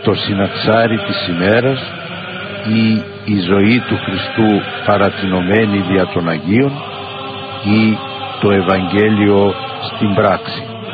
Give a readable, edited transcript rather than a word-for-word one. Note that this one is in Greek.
το συναξάρι της ημέρας ή η ζωή του Χριστού παρατηνωμένη δια των Αγίων ή το Ευαγγέλιο στην πράξη.